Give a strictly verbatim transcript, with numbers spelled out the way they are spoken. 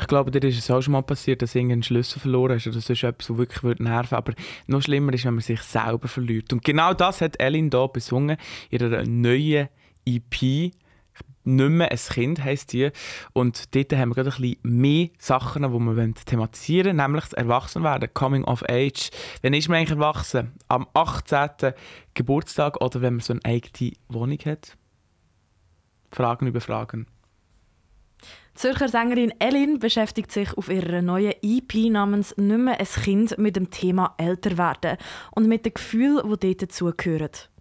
glaube, dir ist es auch schon mal passiert, dass du einen Schlüssel verloren hast oder sonst etwas, was wirklich nerven würde. Aber noch schlimmer ist, wenn man sich selber verliert. Und genau das hat Elin hier besungen in ihrer neuen E P. «Nicht mehr ein Kind» heisst die. Und dort haben wir gerade ein bisschen mehr Sachen, die wir thematisieren wollen, nämlich das Erwachsenwerden, Coming of Age. Wann ist man eigentlich erwachsen? Am achtzehnten Geburtstag oder wenn man so eine eigene Wohnung hat? Fragen über Fragen. Die Zürcher Sängerin Elin beschäftigt sich auf ihrer neuen E P namens «Nicht mehr ein Kind» mit dem Thema Älterwerden und mit den Gefühlen, die dort dazugehören.